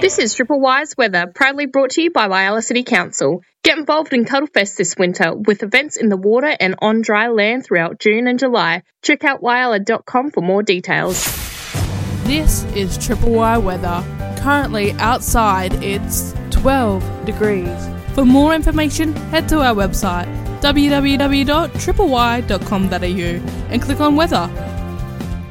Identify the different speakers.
Speaker 1: This is Triple Y's weather, proudly brought to you by Whyalla City Council. Get involved in Cuddlefest this winter with events in the water and on dry land throughout June and July. Check out whyalla.com for more details.
Speaker 2: This is Triple Y weather. Currently outside it's 12 degrees. For more information, head to our website www.tripley.com.au and click on weather.